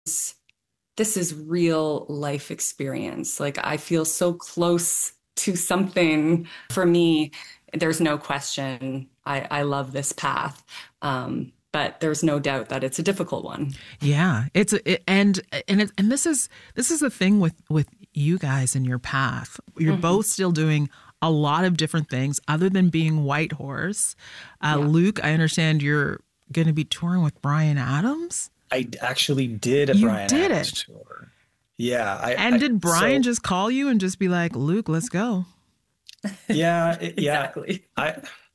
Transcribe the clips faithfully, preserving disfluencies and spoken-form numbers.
this is real life experience. Like I feel so close to something. For me, there's no question. I, I love this path. Um, but there's no doubt that it's a difficult one. Yeah, it's a, it, and and it, and this is this is the thing with with you guys in your path. You're Mhm. both still doing a lot of different things other than being Whitehorse. Uh, Yeah. Luke, I understand you're going to be touring with Brian Adams. I actually did a You Brian did Adams it. tour. Yeah, I, And I did Brian so just call you and just be like, Luke, let's go? yeah, it- yeah. Exactly. I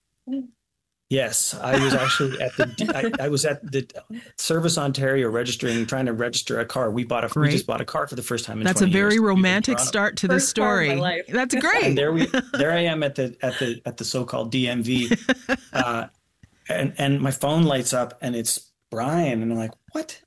Yes, I was actually at the I, I was at the Service Ontario registering, trying to register a car. We bought a we just Great. bought a car for the first time in That's a twenty very years. We live in romantic Toronto. start to the First car of my story. life. That's And great. there we there I am at the at the at the so-called D M V. Uh and and my phone lights up and it's Brian and I'm like, "What?"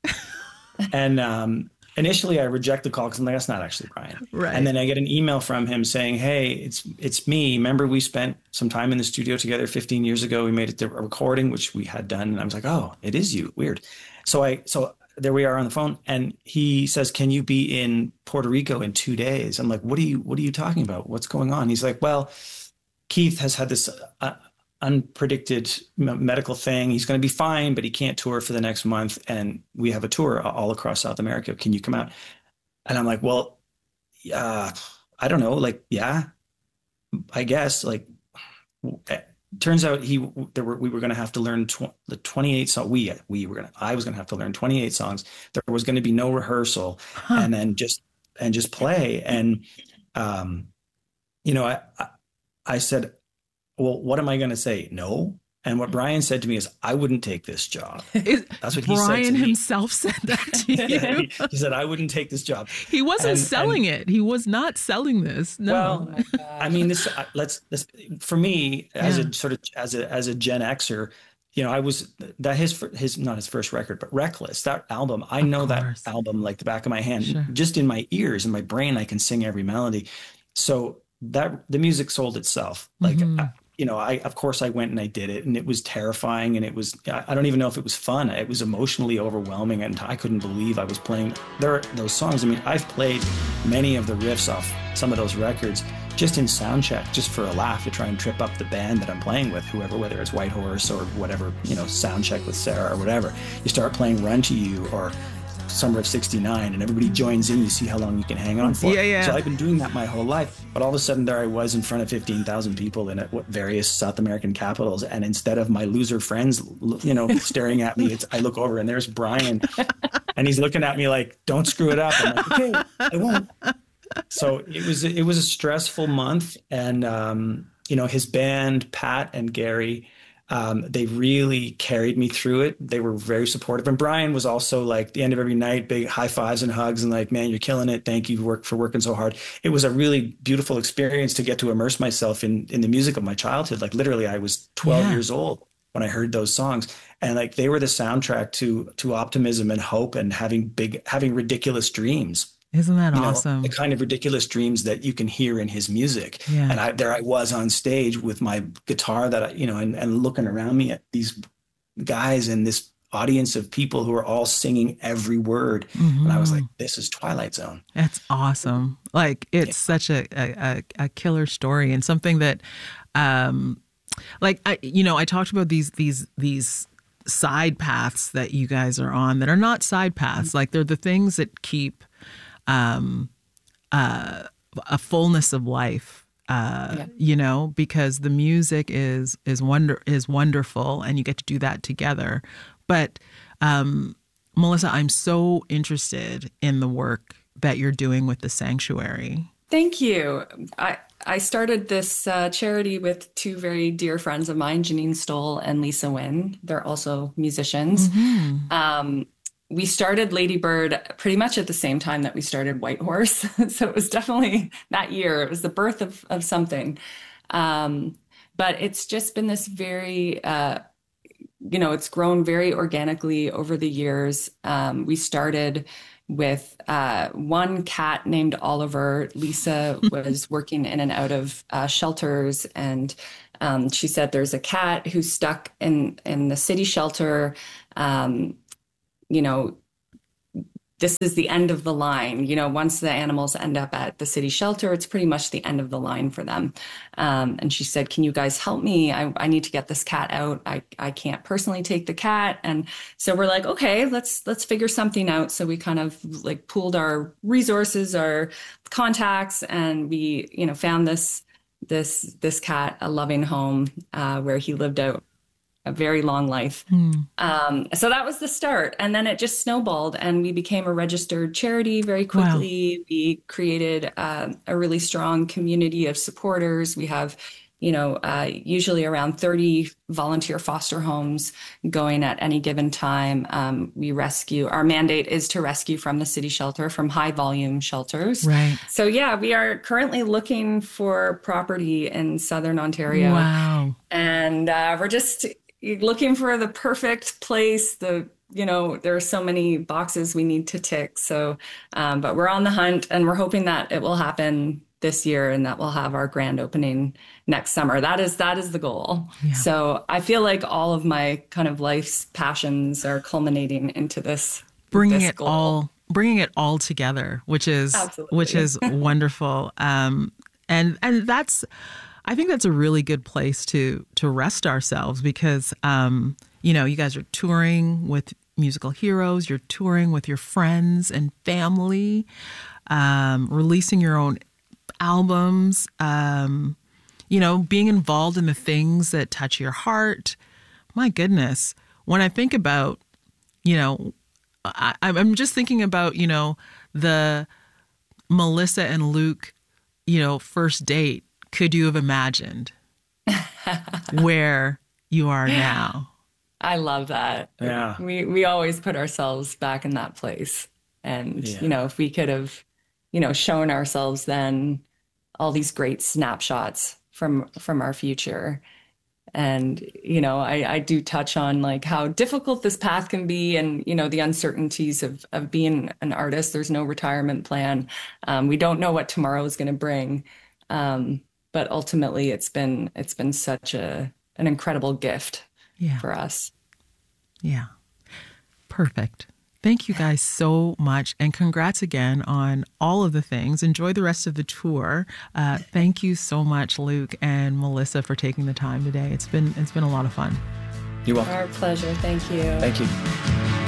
And um, initially, I reject the call because I'm like, that's not actually Brian. And Right. then I get an email from him saying, "Hey, it's it's me. Remember, we spent some time in the studio together fifteen years ago. We made it to a recording, which we had done." And I was like, "Oh, it is you. Weird." So I so there we are on the phone, and he says, "Can you be in Puerto Rico in two days?" I'm like, "What are you What are you talking about? What's going on?" He's like, "Well, Keith has had this uh, unpredicted medical thing. He's going to be fine, but he can't tour for the next month. And we have a tour all across South America. Can you come out?" And I'm like, "Well, uh, I don't know. Like, yeah, I guess." Like, it turns out he there were we were going to have to learn tw the twenty-eight songs. We we were going to I was going to have to learn twenty-eight songs. There was going to be no rehearsal, Huh. and then just and just play. And um, you know, I I, I said, "Well, what am I going to say? No." And what Brian said to me is, "I wouldn't take this job." Is, That's what he said to Brian me. himself said that to Yeah, you. he, he said, "I wouldn't take this job." He wasn't And selling and it. He was not selling this. Oh No. well, my I gosh. mean, this uh, let's this for me as Yeah. a sort of as a as a Gen Xer, you know, I was that his his not his first record, but Reckless, that album. I Of know that course. album like the back of my hand, Sure. just in my ears, in my brain, I can sing every melody. So that the music sold itself. Like, Hmm. you know, I of course I went and I did it, and it was terrifying, and it was I don't even know if it was fun. It was emotionally overwhelming, and I couldn't believe I was playing there are those songs. I mean, I've played many of the riffs off some of those records just in sound check, just for a laugh, to try and trip up the band that I'm playing with, whoever, whether it's Whitehorse or whatever, you know, sound check with Sarah or whatever. You start playing Run to You or Summer of sixty-nine, and everybody joins in. You see how long you can hang on for. Yeah, So yeah. I've been doing that my whole life. But all of a sudden, there I was in front of fifteen thousand people in what, various South American capitals. And instead of my loser friends, you know, staring at me, it's, I look over and there's Brian, and he's looking at me like, "Don't screw it up." I'm like, "Okay, I won't." So it was it was a stressful month, and um, you know, his band, Pat and Gary, um, they really carried me through it. They were very supportive, and Brian was also like the end of every night, big high fives and hugs, and like, "Man, you're killing it. Thank you work for working so hard." It was a really beautiful experience to get to immerse myself in in the music of my childhood. Like literally, I was twelve Yeah. years old when I heard those songs, and like they were the soundtrack to to optimism and hope and having big having ridiculous dreams, Isn't that you know, the awesome? kind of ridiculous dreams that you can hear in his music. Yeah. And I, there I was on stage with my guitar that I, you know, and, and looking around me at these guys and this audience of people who are all singing every word. And I was like, Hmm. this is Twilight Zone. That's awesome. Like Yeah. it's such a, a, a a killer story and something that, um, like I, you know, I talked about these these these side paths that you guys are on that are not side paths. Like they're the things that keep um, uh, a fullness of life. Uh, Yeah. you know, because the music is is wonder is wonderful, and you get to do that together. But um, Melissa, I'm so interested in the work that you're doing with the sanctuary. Thank you. I I started this uh, charity with two very dear friends of mine, Janine Stoll and Lisa Wynn. They're also musicians. Hmm. Um, we started Lady Bird pretty much at the same time that we started Whitehorse. So it was definitely that year. It was the birth of, of something. Um, but it's just been this very, uh, you know, it's grown very organically over the years. Um, we started with uh, one cat named Oliver. Lisa was working in and out of uh, shelters, and um, she said there's a cat who's stuck in in the city shelter. Um, you know, this is the end of the line. You know, once the animals end up at the city shelter, it's pretty much the end of the line for them. Um, and she said, can you guys help me? I, I need to get this cat out. I, I can't personally take the cat. And so we're like, okay, let's, let's figure something out. So we kind of like pooled our resources, our contacts, and we, you know, found this, this, this cat a loving home, uh, where he lived out a very long life. Mm. Um, so that was the start. And then it just snowballed, and we became a registered charity very quickly. Wow. We created uh, a really strong community of supporters. We have, you know, uh, usually around thirty volunteer foster homes going at any given time. Um, we rescue, our mandate is to rescue from the city shelter, from high volume shelters. Right. So yeah, we are currently looking for property in Southern Ontario. Wow. And uh, we're just looking for the perfect place. The, you know, there are so many boxes we need to tick. So, um, but we're on the hunt, and we're hoping that it will happen this year, and that we'll have our grand opening next summer. That is, that is the goal. Yeah. So I feel like all of my kind of life's passions are culminating into this, bringing this it goal. all, bringing it all together, which is, Absolutely. which is wonderful. Um, and, and that's, I think that's a really good place to to rest ourselves, because, um, you know, you guys are touring with musical heroes, you're touring with your friends and family, um, releasing your own albums, um, you know, being involved in the things that touch your heart. My goodness, when I think about, you know, I, I'm just thinking about, you know, the Melissa and Luke, you know, first date. Could you have imagined where you are now? I love that. Yeah. We we always put ourselves back in that place. And, Yeah. you know, if we could have, you know, shown ourselves then all these great snapshots from from our future. And, you know, I, I do touch on like how difficult this path can be, and, you know, the uncertainties of, of being an artist. There's no retirement plan. Um, we don't know what tomorrow is going to bring. Um, But ultimately, it's been it's been such a an incredible gift yeah. for us. Yeah. Perfect. Thank you guys so much. And congrats again on all of the things. Enjoy the rest of the tour. Uh, thank you so much, Luke and Melissa, for taking the time today. It's been it's been a lot of fun. You're welcome. Our pleasure. Thank you. Thank you.